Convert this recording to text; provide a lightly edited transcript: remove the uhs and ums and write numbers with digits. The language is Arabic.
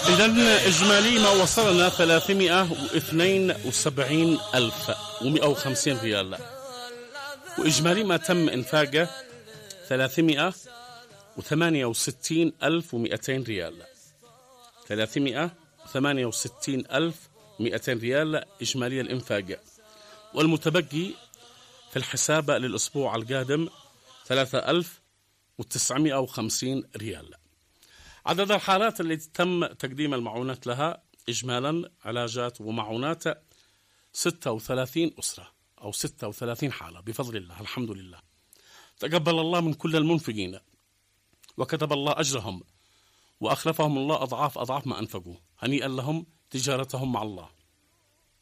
إذن إجمالي ما وصلنا 372,150 ريال، وإجمالي ما تم إنفاقه 368,200 ريال. 368,200 ريال إجمالي الإنفاق، والمتبقي في الحساب للأسبوع القادم 3,950 ريال. عدد الحالات التي تم تقديم المعونات لها إجمالا علاجات ومعونات 36 أسرة أو 36 حالة بفضل الله، الحمد لله. تقبل الله من كل المنفقين وكتب الله أجرهم وأخلفهم الله أضعاف ما أنفقوا. هنيئا لهم تجارتهم مع الله.